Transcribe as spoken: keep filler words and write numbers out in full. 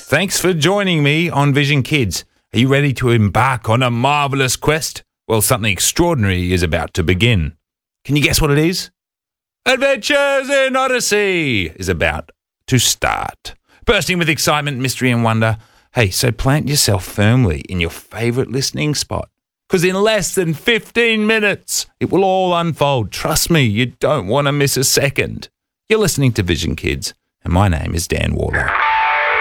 Thanks for joining me on Vision Kids. Are you ready to embark on a marvellous quest? Well, something extraordinary is about to begin. Can you guess what it is? Adventures in Odyssey is about to start. Bursting with excitement, mystery and wonder. Hey, so plant yourself firmly in your favourite listening spot. Because in less than fifteen minutes, it will all unfold. Trust me, you don't want to miss a second. You're listening to Vision Kids, and my name is Dan Warlow.